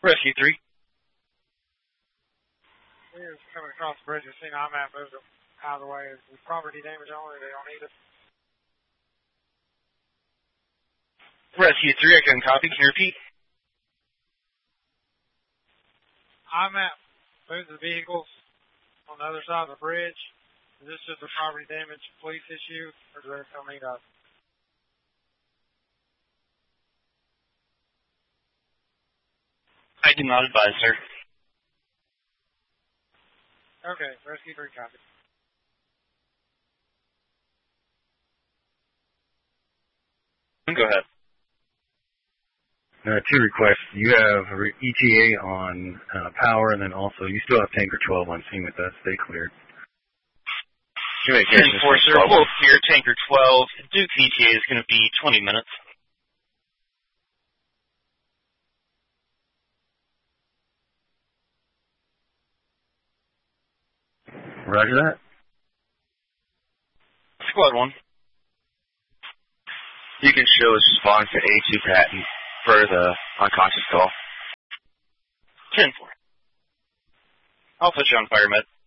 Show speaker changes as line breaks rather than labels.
Rescue 3.
We are coming across the bridge. We've seen IMAP moved out of the way. With property damage only, they don't need it.
Rescue 3, I can copy. Can you repeat?
IMAP moved the vehicles on the other side of the bridge. Is this just a property damage police issue, or do they still need us?
I do not advise, sir.
Okay, Rescue 3 copy.
Go ahead.
2 requests. You have ETA on power, and then also you still have Tanker 12 on scene with us. Stay cleared.
10-4, sir. We'll clear Tanker 12. Duke's ETA is going to be 20 minutes.
Roger that.
Squad 1.
You can show us response to A2 Patton for the unconscious call.
10-4. I'll put you on fire med.